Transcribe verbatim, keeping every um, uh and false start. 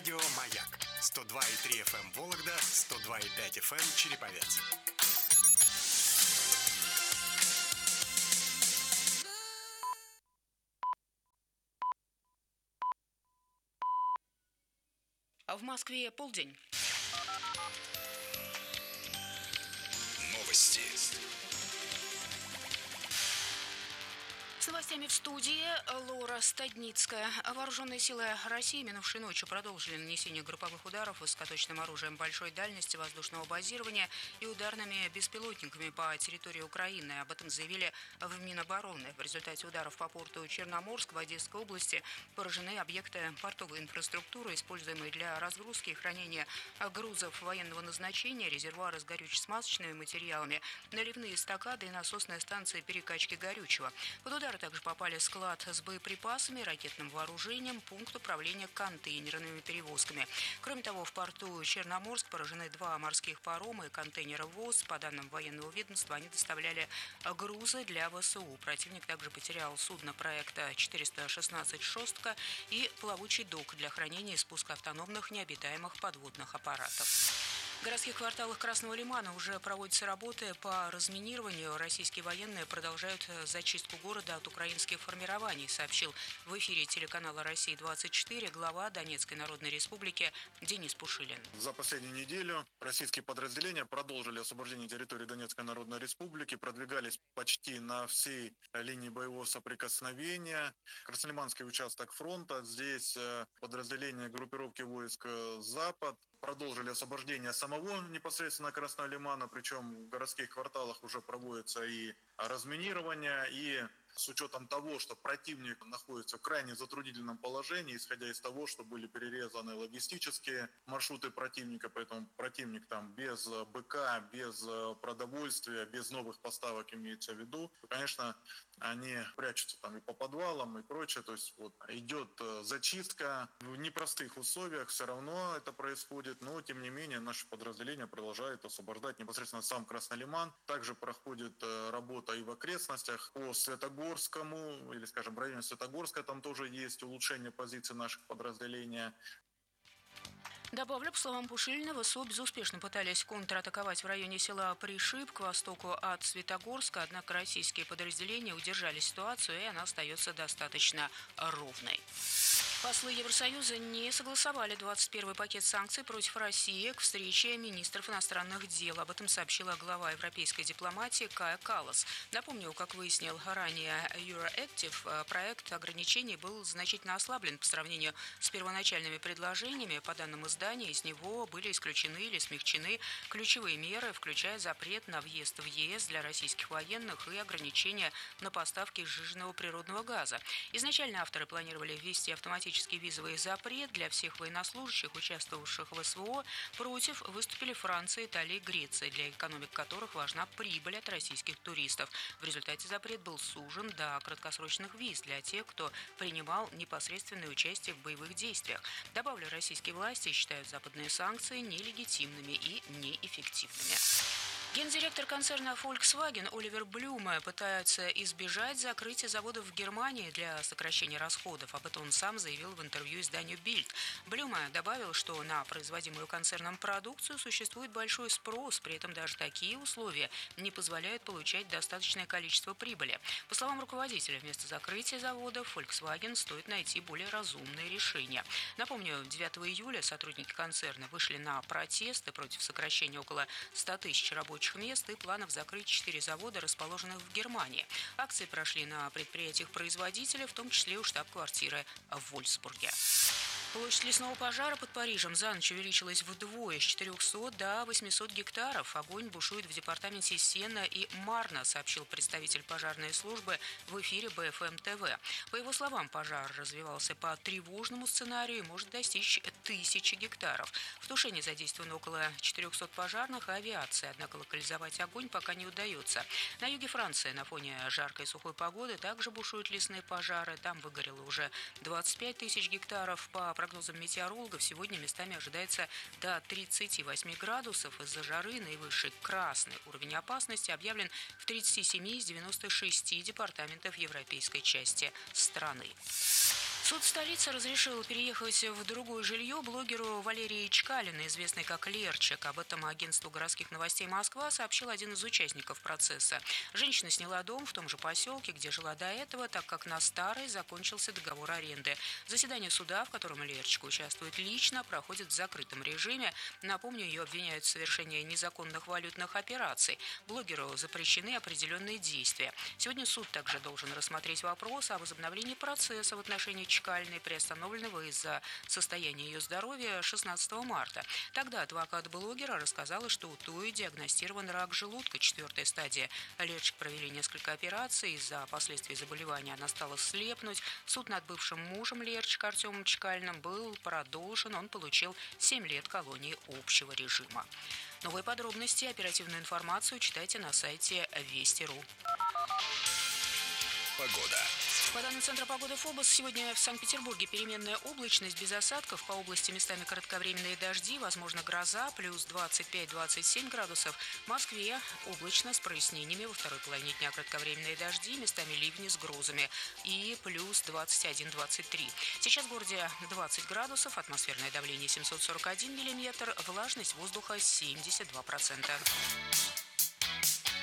Радио «Маяк». сто два и три эф эм Вологда, сто два и пять эф эм Череповец. А в Москве полдень. Новости. С новостями в студии Лора Стадницкая. Вооруженные силы России минувшей ночью продолжили нанесение групповых ударов высокоточным оружием большой дальности воздушного базирования и ударными беспилотниками по территории Украины. Об этом заявили в Минобороны. В результате ударов по порту Черноморск в Одесской области поражены объекты портовой инфраструктуры, используемые для разгрузки и хранения грузов военного назначения, резервуары с горюче-смазочными материалами, наливные эстакады и насосные станции перекачки горючего. Под удар также попали склад с боеприпасами, ракетным вооружением, пункт управления контейнерными перевозками. Кроме того, в порту Черноморск поражены два морских парома и контейнеры ВОЗ. По данным военного ведомства, они доставляли грузы для ВСУ. Противник также потерял судно проекта четыреста шестнадцать «Шостка» и плавучий док для хранения и спуска автономных необитаемых подводных аппаратов. В городских кварталах Красного Лимана уже проводятся работы по разминированию. Российские военные продолжают зачистку города от украинских формирований, сообщил в эфире телеканала «Россия-двадцать четыре» глава Донецкой Народной Республики Денис Пушилин. За последнюю неделю российские подразделения продолжили освобождение территории Донецкой Народной Республики, продвигались почти на всей линии боевого соприкосновения. Краснолиманский участок фронта, здесь подразделения группировки войск «Запад» продолжили освобождение самого непосредственно Красного Лимана, причем в городских кварталах уже проводится и разминирование, и с учетом того, что противник находится в крайне затруднительном положении, исходя из того, что были перерезаны логистические маршруты противника, поэтому противник там без БК, без продовольствия, без новых поставок имеется в виду, то, конечно, они прячутся там и по подвалам и прочее, то есть вот идет зачистка в непростых условиях, все равно это происходит, но тем не менее наши подразделения продолжают освобождать непосредственно сам Красный Лиман. Также проходит работа и в окрестностях по Светогорскому, или, скажем, в районе Светогорска, там тоже есть улучшение позиций наших подразделений. Добавлю, по словам Пушилина, ВСУ безуспешно пытались контратаковать в районе села Пришиб к востоку от Светогорска, однако российские подразделения удержали ситуацию, и она остается достаточно ровной. Послы Евросоюза не согласовали двадцать первый пакет санкций против России к встрече министров иностранных дел. Об этом сообщила глава европейской дипломатии Кая Каллас. Напомню, как выяснил ранее Euroactiv, проект ограничений был значительно ослаблен по сравнению с первоначальными предложениями. По данным издания, из него были исключены или смягчены ключевые меры, включая запрет на въезд в ЕС для российских военных и ограничения на поставки сжиженного природного газа. Изначально авторы планировали ввести автоматически визовый запрет для всех военнослужащих, участвовавших в СВО. Против выступили Франция, Италия и Греция, для экономик которых важна прибыль от российских туристов. В результате запрет был сужен до краткосрочных виз для тех, кто принимал непосредственное участие в боевых действиях. Добавлю, российские власти считают западные санкции нелегитимными и неэффективными. Гендиректор концерна Volkswagen Оливер Блюме пытается избежать закрытия заводов в Германии для сокращения расходов. Об этом он сам заявил в интервью изданию Bild. Блюме добавил, что на производимую концерном продукцию существует большой спрос, при этом даже такие условия не позволяют получать достаточное количество прибыли. По словам руководителя, вместо закрытия заводов Volkswagen стоит найти более разумные решения. Напомню, девятого июля сотрудники концерна вышли на протесты против сокращения около ста тысяч рабочих мест и планов закрыть четыре завода, расположенных в Германии. Акции прошли на предприятиях-производителя, в том числе у штаб-квартиры в Вольфсбурге. Площадь лесного пожара под Парижем за ночь увеличилась вдвое, с четырехсот до восьмисот гектаров. Огонь бушует в департаменте Сена и Марна, сообщил представитель пожарной службы в эфире бэ эф эм тэ вэ. По его словам, пожар развивался по тревожному сценарию и может достичь тысячи гектаров. В тушении задействовано около четырехсот пожарных и авиации, однако локализовать огонь пока не удается. На юге Франции на фоне жаркой и сухой погоды также бушуют лесные пожары. Там выгорело уже двадцать пять тысяч гектаров. По прогнозам метеорологов, сегодня местами ожидается до тридцати восьми градусов. Из-за жары наивысший красный уровень опасности объявлен в тридцати семи из девяноста шести департаментов европейской части страны. Суд столицы разрешил переехать в другое жилье блогеру Валерии Чкалиной, известной как Лерчик. Об этом агентству городских новостей Москва сообщил один из участников процесса. Женщина сняла дом в том же поселке, где жила до этого, так как на старой закончился договор аренды. Заседание суда, в котором Лерчик участвует лично, проходит в закрытом режиме. Напомню, ее обвиняют в совершении незаконных валютных операций. Блогеру запрещены определенные действия. Сегодня суд также должен рассмотреть вопрос о возобновлении процесса в отношении Чкалиной, приостановленного из-за состояния ее здоровья шестнадцатого марта. Тогда адвокат блогера рассказала, что у той диагностирован рак желудка, четвертая стадия. Лерчик провели несколько операций. Из-за последствий заболевания она стала слепнуть. Суд над бывшим мужем Лерчика Артемом Чкалиным был продолжен. Он получил семь лет колонии общего режима. Новые подробности и оперативную информацию читайте на сайте Вести точка ру. Погода. По данным Центра погоды ФОБОС, сегодня в Санкт-Петербурге переменная облачность без осадков. По области местами кратковременные дожди, возможно гроза, плюс двадцать пять - двадцать семь градусов. В Москве облачно с прояснениями, во второй половине дня кратковременные дожди, местами ливни с грозами и плюс двадцать один - двадцать три. Сейчас в городе двадцать градусов, атмосферное давление семьсот сорок один миллиметр, влажность воздуха семьдесят два процента.